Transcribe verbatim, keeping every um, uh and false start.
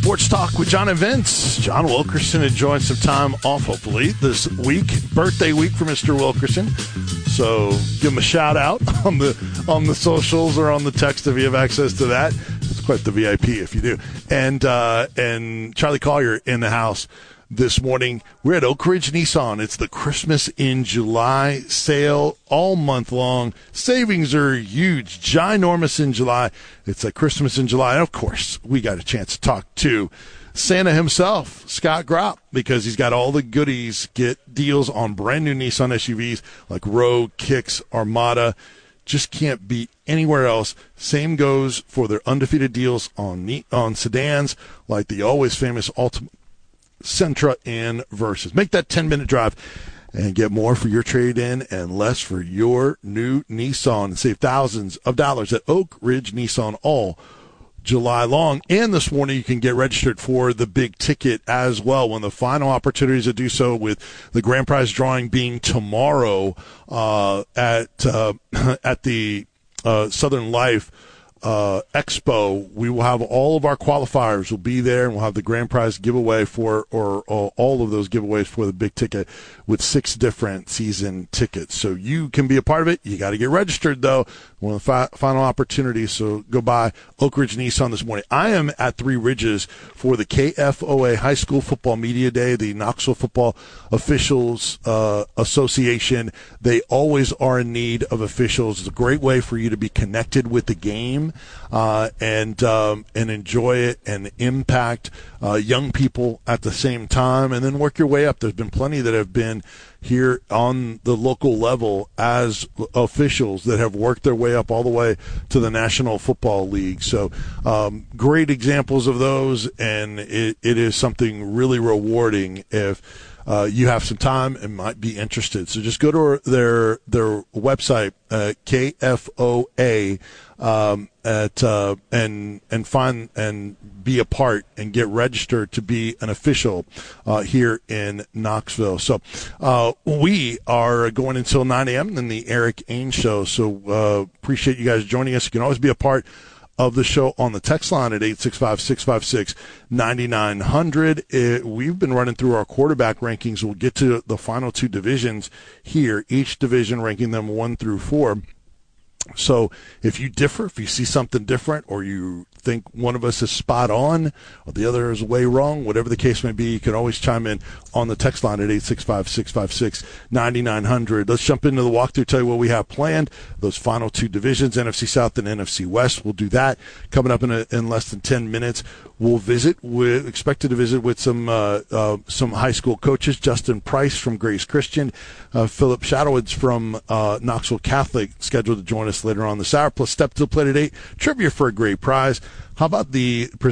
Sports Talk with John and Vince. John Wilkerson enjoying some time off, hopefully, this week. Birthday week for Mister Wilkerson. So give him a shout out on the on the socials or on the text if you have access to that. It's quite the V I P if you do. And uh, and Charlie Collier in the house this morning. We're at Oak Ridge Nissan. It's the Christmas in July sale all month long. Savings are huge, ginormous in July. It's a Christmas in July. And, of course, we got a chance to talk to Santa himself, Scott Gropp, because he's got all the goodies. Get deals on brand-new Nissan S U Vs like Rogue, Kicks, Armada. Just can't beat anywhere else. Same goes for their undefeated deals on on sedans like the always famous Ultimate Sentra and Versus. Make that ten-minute drive and get more for your trade-in and less for your new Nissan. And save thousands of dollars at Oak Ridge Nissan all July long. And this morning you can get registered for the big ticket as well. One of the final opportunities to do so, with the grand prize drawing being tomorrow uh, at uh, at the uh, Southern Life Uh, Expo. We will have all of our qualifiers will be there, and we'll have the grand prize giveaway for, or, or all of those giveaways for the big ticket with six different season tickets. So you can be a part of it. You got to get registered, though. One of the fi- final opportunities. So go by Oak Ridge Nissan this morning. I am at Three Ridges for the K F O A High School Football Media Day, the Knoxville Football Officials uh, Association. They always are in need of officials. It's a great way for you to be connected with the game. Uh, and um, and enjoy it and impact uh, young people at the same time, and then work your way up. There's been plenty that have been here on the local level as officials that have worked their way up all the way to the National Football League. So um, great examples of those, and it, it is something really rewarding if Uh, you have some time and might be interested. So just go to their their website, uh, K F O A, um, at uh, and and find and be a part and get registered to be an official uh, here in Knoxville. So uh, we are going until nine a.m. in the Eric Ain Show. So uh, appreciate you guys joining us. You can always be a part of the show on the text line at eight six five, six five six, nine nine zero zero. We've been running through our quarterback rankings. We'll get to the final two divisions here, each division ranking them one through four. So if you differ, if you see something different, or you think one of us is spot on or the other is way wrong, whatever the case may be, you can always chime in on the text line at eight six five, six five six, nine nine zero zero. Let's jump into the walkthrough, tell you what we have planned. Those final two divisions, N F C South and N F C West. We'll do that coming up in, a, in less than ten minutes. We'll visit with, expected to visit with some uh, uh, some high school coaches. Justin Price from Grace Christian, uh, Philip Shadowitz from uh, Knoxville Catholic, scheduled to join us later on this hour. Plus, step to the plate at eight, trivia for a great prize. How about the